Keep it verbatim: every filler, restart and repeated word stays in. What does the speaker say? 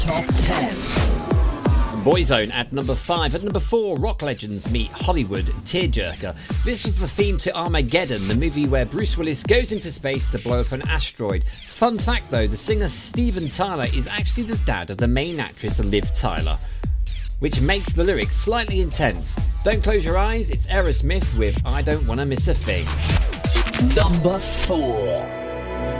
Top ten. Boyzone at number five. At number four, rock legends meet Hollywood tearjerker. This was the theme to Armageddon, the movie where Bruce Willis goes into space to blow up an asteroid. Fun fact though, the singer Steven Tyler is actually the dad of the main actress Liv Tyler, which makes the lyrics slightly intense. Don't close your eyes, it's Aerosmith with I Don't Wanna Miss a Thing. Number four.